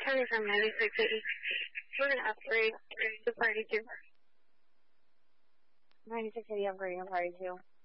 coming from 9680. We're going to upgrade to Party 2. 9680 upgrading to Party 2.